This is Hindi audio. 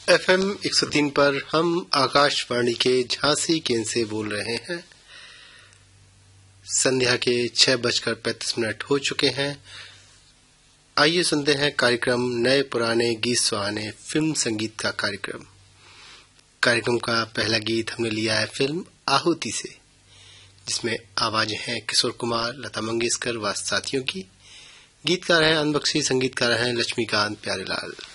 FM 103 पर हम आकाशवाणी के झांसी केंद्र से बोल रहे हैं। संध्या के 6:35 हो चुके हैं। आइए सुनते हैं कार्यक्रम नए पुराने गीत सुहाने फिल्म संगीत का कार्यक्रम का पहला गीत हमने लिया है फिल्म आहुति से, जिसमें आवाजें हैं किशोर कुमार, लता मंगेशकर व साथियों की। गीतकार हैं अनबख्शी, संगीतकार हैं लक्ष्मीकांत प्यारेलाल।